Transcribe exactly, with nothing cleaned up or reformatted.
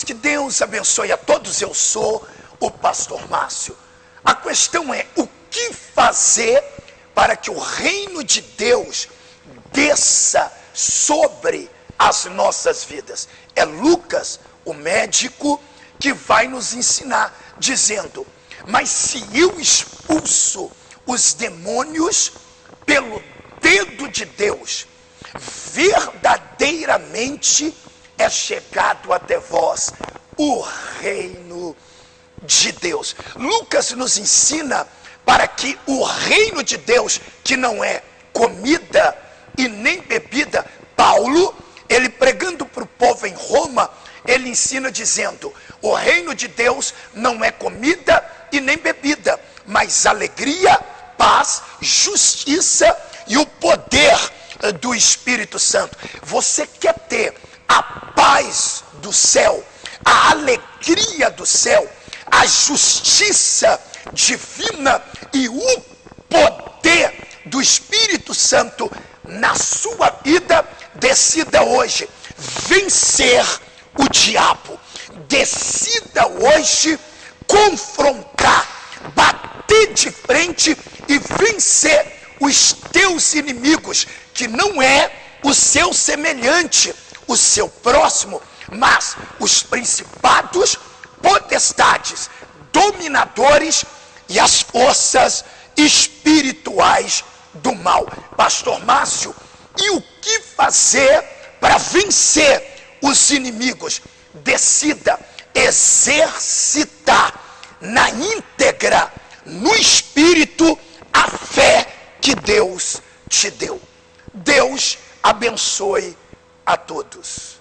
Amados, que Deus abençoe a todos. Eu sou o pastor Márcio. A questão é: o que fazer para que o reino de Deus desça sobre as nossas vidas? É Lucas, o médico, que vai nos ensinar, dizendo: mas se eu expulso os demônios pelo dedo de Deus, verdadeiramente é chegado até vós o reino de Deus. Lucas nos ensina para que o reino de Deus, que não é comida e nem bebida, Paulo, ele pregando para o povo em Roma, ele ensina dizendo: o reino de Deus não é comida e nem bebida, mas alegria, paz, justiça e o poder do Espírito Santo. Você quer ter a paz do céu, a alegria do céu, a justiça divina e o poder do Espírito Santo na sua vida? Decida hoje vencer o diabo. Decida hoje confrontar, bater de frente e vencer os teus inimigos, que não é o seu semelhante, o seu próximo, mas os principados, potestades, dominadores e as forças espirituais do mal. Pastor Márcio, e o que fazer para vencer os inimigos? Decida exercitar na íntegra, no Espírito, a fé que Deus te deu. Deus abençoe a todos.